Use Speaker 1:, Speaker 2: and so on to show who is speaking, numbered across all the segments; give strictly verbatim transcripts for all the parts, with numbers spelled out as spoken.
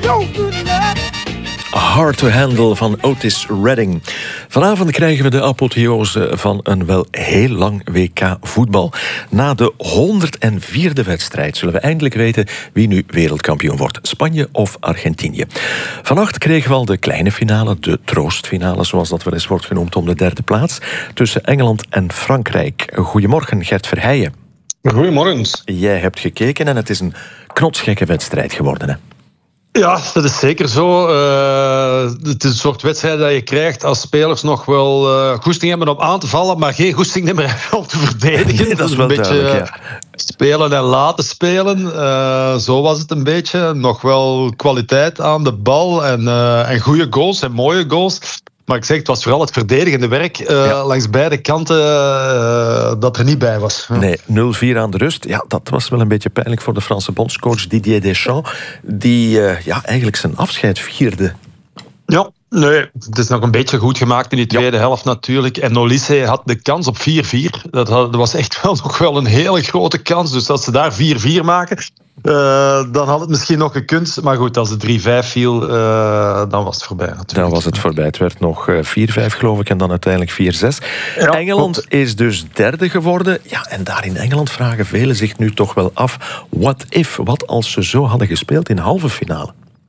Speaker 1: Hard to Handle van Otis Redding. Vanavond krijgen we de apotheose van een wel heel lang W K voetbal. Na de honderdvierde wedstrijd zullen we eindelijk weten wie nu wereldkampioen wordt. Spanje of Argentinië. Vannacht kregen we al de kleine finale, de troostfinale, zoals dat wel eens wordt genoemd, om de derde plaats tussen Engeland en Frankrijk. Goedemorgen, Gert Verheijen.
Speaker 2: Goedemorgen.
Speaker 1: Jij hebt gekeken en het is een knotsgekke wedstrijd geworden, hè?
Speaker 2: Ja, dat is zeker zo. Uh, het is een soort wedstrijd dat je krijgt als spelers nog wel uh, goesting hebben om aan te vallen, maar geen goesting meer om te verdedigen.
Speaker 1: Nee, dat is wel
Speaker 2: een beetje
Speaker 1: duidelijk, ja.
Speaker 2: Spelen en laten spelen. Uh, zo was het een beetje. Nog wel kwaliteit aan de bal en, uh, en goede goals en mooie goals. Maar ik zeg, het was vooral het verdedigende werk uh, ja. langs beide kanten uh, dat er niet bij was. Ja.
Speaker 1: Nee, nul vier aan de rust. Ja, dat was wel een beetje pijnlijk voor de Franse bondscoach Didier Deschamps, die uh, ja, eigenlijk zijn afscheid vierde.
Speaker 2: Ja, nee, het is nog een beetje goed gemaakt in die tweede ja. helft natuurlijk. En Olise had de kans op vier vier. Dat, dat was echt wel nog wel een hele grote kans. Dus als ze daar vier vier maken, Uh, dan had het misschien nog gekund. Maar goed, als het drie vijf viel, uh, dan was het voorbij natuurlijk.
Speaker 1: Dan was het voorbij. Het werd nog vier vijf geloof ik en dan uiteindelijk vier zes. Ja, Engeland klopt. Is dus derde geworden. Ja, en daar in Engeland vragen velen zich nu toch wel af, what if, wat als ze zo hadden gespeeld in de halve finale?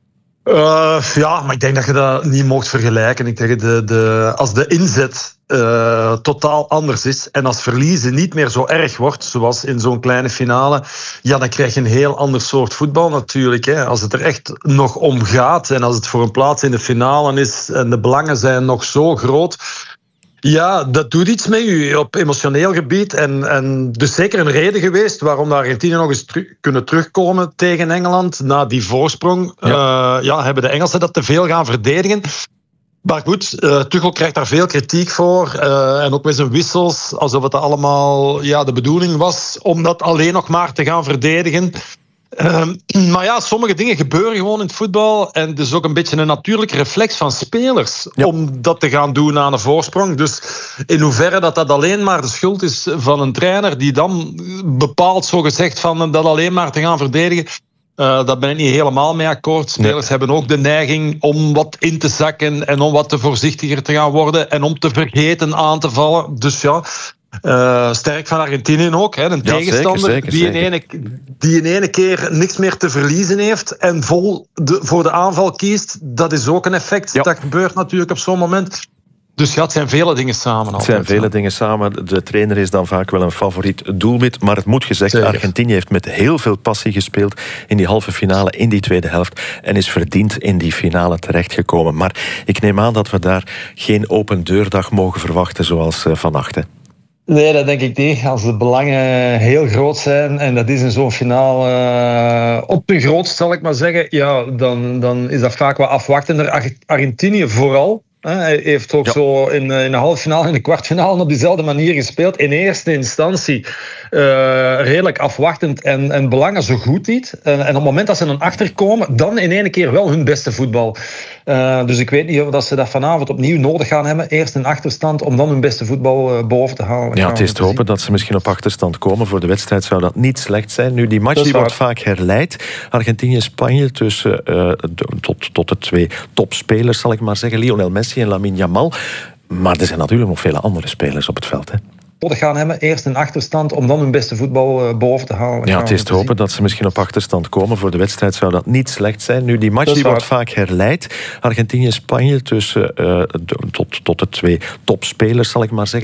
Speaker 2: Uh, ja, maar ik denk dat je dat niet mocht vergelijken. Ik denk de, de, als de inzet uh, totaal anders is en als verliezen niet meer zo erg wordt, zoals in zo'n kleine finale, ja, dan krijg je een heel ander soort voetbal natuurlijk. Hè. Als het er echt nog om gaat en als het voor een plaats in de finale is en de belangen zijn nog zo groot, ja, dat doet iets met u op emotioneel gebied. En, en dus zeker een reden geweest waarom de Argentinië nog eens teru- kunnen terugkomen tegen Engeland na die voorsprong. Ja. Uh, ja, hebben de Engelsen dat te veel gaan verdedigen. Maar goed, uh, Tuchel krijgt daar veel kritiek voor. Uh, en ook met zijn wissels, alsof het allemaal ja, de bedoeling was om dat alleen nog maar te gaan verdedigen. Uh, maar ja, sommige dingen gebeuren gewoon in het voetbal. En het is ook een beetje een natuurlijke reflex van spelers ja. om dat te gaan doen aan een voorsprong. Dus in hoeverre dat dat alleen maar de schuld is van een trainer die dan bepaalt, zogezegd, van dat alleen maar te gaan verdedigen. Uh, daar ben ik niet helemaal mee akkoord. Spelers nee. hebben ook de neiging om wat in te zakken en om wat te voorzichtiger te gaan worden en om te vergeten aan te vallen. Dus ja... Uh, sterk van Argentinië ook. Hè. Een ja, tegenstander zeker, zeker, die, in ene, die in ene keer niks meer te verliezen heeft en vol de, voor de aanval kiest. Dat is ook een effect. Ja. Dat gebeurt natuurlijk op zo'n moment. Dus ja, het zijn vele dingen samen.
Speaker 1: Het zijn vele ja. dingen samen. De trainer is dan vaak wel een favoriet doelwit. Maar het moet gezegd, zeker. Argentinië heeft met heel veel passie gespeeld in die halve finale, in die tweede helft. En is verdiend in die finale terechtgekomen. Maar ik neem aan dat we daar geen open deurdag mogen verwachten zoals uh, vannacht. Hè.
Speaker 2: Nee, dat denk ik niet. Als de belangen heel groot zijn, en dat is in zo'n finale uh, op de grootst, zal ik maar zeggen, ja, dan, dan is dat vaak wat afwachtender. Argentinië vooral. Hij heeft ook ja. zo in, in de halve finale en de kwartfinale op diezelfde manier gespeeld. In eerste instantie uh, redelijk afwachtend en, en belangen zo goed niet. Uh, en op het moment dat ze dan achterkomen, dan in één keer wel hun beste voetbal. Uh, dus ik weet niet of dat ze dat vanavond opnieuw nodig gaan hebben. Eerst een achterstand om dan hun beste voetbal uh, boven te halen.
Speaker 1: Ja, het is te hopen dat ze misschien op achterstand komen. Voor de wedstrijd zou dat niet slecht zijn. Nu, die match die wordt vaak herleid. Argentinië-Spanje tussen uh, tot, tot de twee topspelers, zal ik maar zeggen. Lionel Messi en Lamine Yamal. Maar er zijn natuurlijk nog vele andere spelers op het veld, hè.
Speaker 2: Gaan hebben, eerst een achterstand om dan hun beste voetbal uh, boven te halen.
Speaker 1: Ja, het is te hopen dat ze misschien op achterstand komen. Voor de wedstrijd zou dat niet slecht zijn. Nu, die match die wordt vaak herleid. Argentinië-Spanje tussen uh, tot, tot de twee topspelers, zal ik maar zeggen.